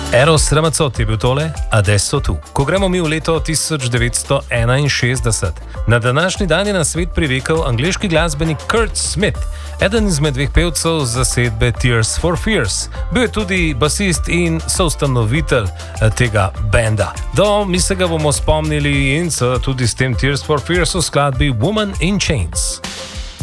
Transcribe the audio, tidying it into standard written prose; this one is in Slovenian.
Eros Ramazzotti je bil tole, Adesso tu. Ko gremo mi v leto 1961, na današnji dan je na svet prirekel angleški glasbenik Kurt Smith, eden izmed dveh pevcev zasedbe Tears for Fears. Bil je tudi basist in soustanovitelj tega benda. Mi se ga bomo spomnili in tudi s tem Tears for Fears v skladbi Woman in Chains.